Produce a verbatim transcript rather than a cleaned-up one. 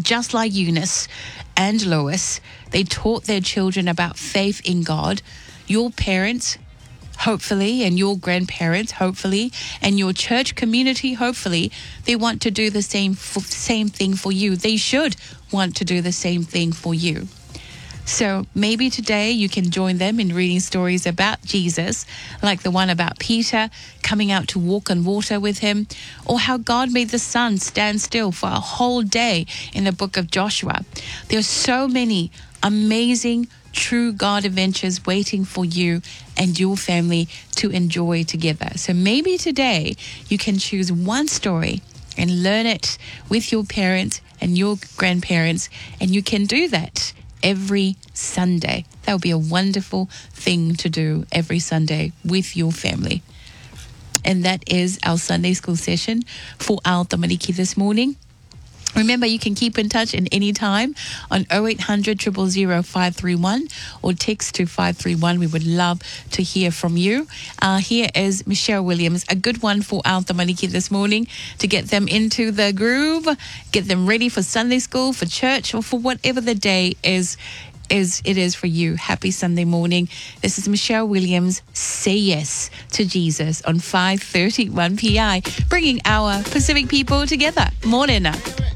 just like Eunice and Lois, they taught their children about faith in God. Your parents, hopefully, and your grandparents, hopefully, and your church community, hopefully, they want to do the same same thing for you. They should want to do the same thing for you. So maybe today you can join them in reading stories about Jesus, like the one about Peter coming out to walk on water with him, or how God made the sun stand still for a whole day in the book of Joshua. There are so many amazing, true God adventures waiting for you and your family to enjoy together. So maybe today you can choose one story and learn it with your parents and your grandparents, and you can do that every Sunday. That would be a wonderful thing to do every Sunday with your family. And that is our Sunday school session for Al Tamariki this morning. Remember, you can keep in touch at any time on oh eight hundred, zero zero zero, five three one or text to five three one. We would love to hear from you. Uh, here is Michelle Williams, a good one for Al Tamariki this morning to get them into the groove, get them ready for Sunday school, for church, or for whatever the day is. Is it is for you. Happy Sunday morning. This is Michelle Williams. Say yes to Jesus on five thirty-one P I, bringing our Pacific people together. Morning.